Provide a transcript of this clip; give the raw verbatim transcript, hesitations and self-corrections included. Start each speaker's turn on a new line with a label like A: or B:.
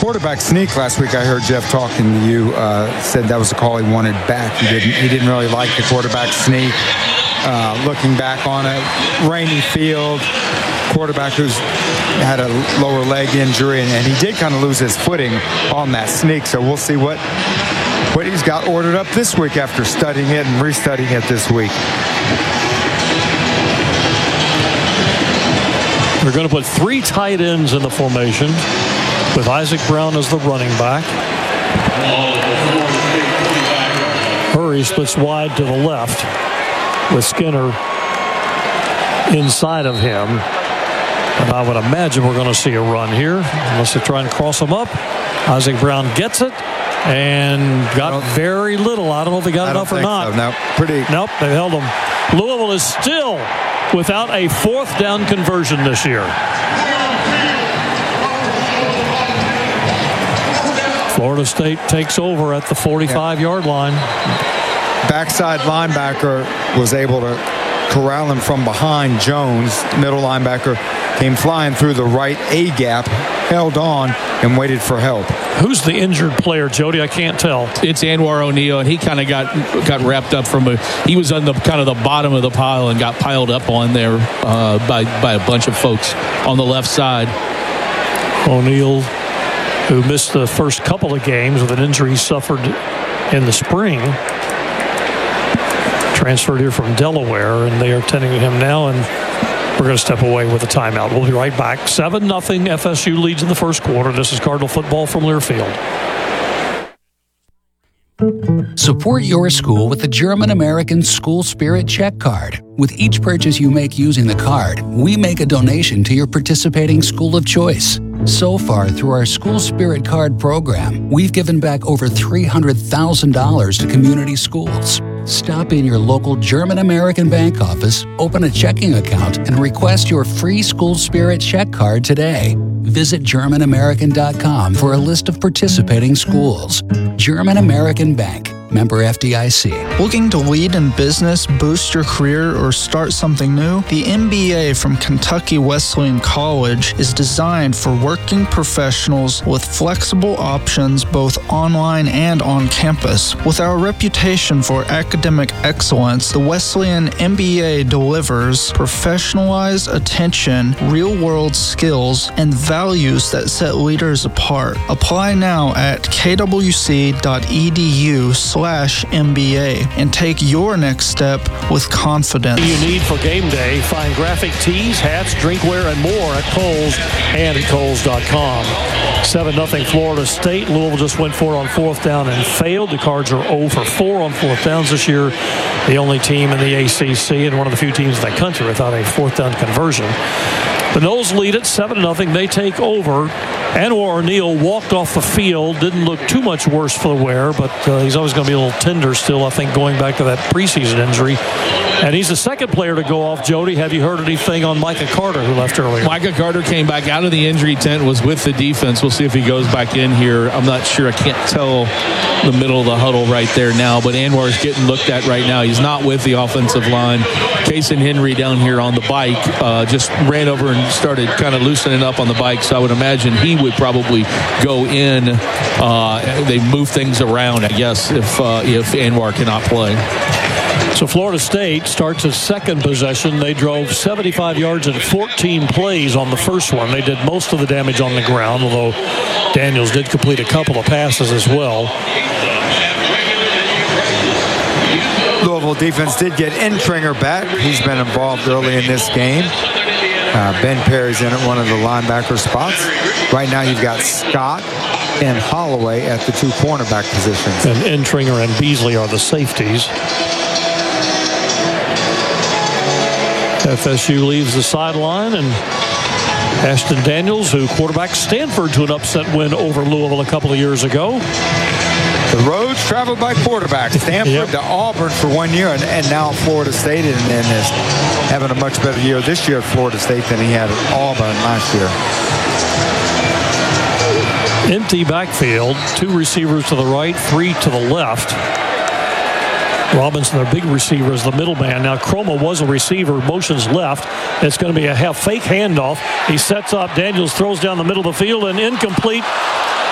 A: quarterback sneak last week, I heard Jeff talking to you, uh, said that was a call he wanted back. He didn't, he didn't really like the quarterback sneak. Uh, looking back on a rainy field, quarterback who's had a lower leg injury, and, and he did kind of lose his footing on that sneak. So we'll see what what he's got ordered up this week after studying it and restudying it this week.
B: They're going to put three tight ends in the formation with Isaac Brown as the running back. Hurry splits wide to the left with Skinner inside of him. And I would imagine we're going to see a run here unless they try and cross him up. Isaac Brown gets it and got very little. I don't know if he got enough or not.
A: So. No, pretty.
B: Nope, they held him. Louisville is still without a fourth down conversion this year. Florida State takes over at the forty-five-yard line.
A: Backside linebacker was able to corral him from behind. Jones, middle linebacker, came flying through the right A-gap, held on, and waited for help.
B: Who's the injured player, Jody? I can't tell.
C: It's Anwar O'Neal, and he kind of got got wrapped up from a. He was on the kind of the bottom of the pile and got piled up on there uh, by by a bunch of folks on the left side.
B: O'Neal, who missed the first couple of games with an injury he suffered in the spring, transferred here from Delaware, and they are tending to him now, and we're going to step away with a timeout. We'll be right back. seven nothing F S U leads in the first quarter. This is Cardinal football from Learfield.
D: Support your school with the German American School Spirit Check Card. With each purchase you make using the card, we make a donation to your participating school of choice. So far, through our School Spirit Card program, we've given back over three hundred thousand dollars to community schools. Stop in your local German American bank office, open a checking account, and request your free School Spirit Check Card today. Visit German American dot com for a list of participating schools. German American Bank. Member F D I C.
E: Looking to lead in business, boost your career, or start something new? The M B A from Kentucky Wesleyan College is designed for working professionals with flexible options both online and on campus. With our reputation for academic excellence, the Wesleyan M B A delivers professionalized attention, real-world skills, and values that set leaders apart. Apply now at kwc dot e d u slash M B A and take your next step with confidence.
B: You need for game day. Find graphic tees, hats, drinkware, and more at Kohl's and at Kohl's dot com. seven nothing Florida State. Louisville just went for it on fourth down and failed. The Cards are zero for four on fourth downs this year. The only team in the A C C and one of the few teams in the country without a fourth down conversion. The Noles lead it seven nothing. They take over. Anwar O'Neal walked off the field. Didn't look too much worse for the wear, but uh, he's always going to be a little tender still, I think, going back to that preseason injury. And he's the second player to go off. Jody, have you heard anything on Micah Carter, who left earlier?
C: Micah Carter came back out of the injury tent, was with the defense. We'll see if he goes back in here. I'm not sure. I can't tell the middle of the huddle right there now, but Anwar is getting looked at right now. He's not with the offensive line. Kason Henry down here on the bike uh, just ran over and started kind of loosening up on the bike, so I would imagine he would probably go in. Uh, they move things around, I guess, if uh, if Anwar cannot play.
B: So Florida State starts its second possession. They drove seventy-five yards in fourteen plays on the first one. They did most of the damage on the ground, although Daniels did complete a couple of passes as well.
A: Louisville defense did get Entringer back. He's been involved early in this game. Uh, Ben Perry's in at one of the linebacker spots. Right now you've got Scott and Holloway at the two cornerback positions.
B: And Entringer and Beasley are the safeties. F S U leaves the sideline, and Ashton Daniels, who quarterbacked Stanford to an upset win over Louisville a couple of years ago.
A: The roads traveled by quarterbacks. Stanford yep. to Auburn for one year, and, and now Florida State, and, and is having a much better year this year at Florida State than he had at Auburn last year.
B: Empty backfield, two receivers to the right, three to the left. Robinson, their big receiver, is the middleman. Now, Chroma was a receiver, motions left. It's going to be a half fake handoff. He sets up. Daniels throws down the middle of the field and incomplete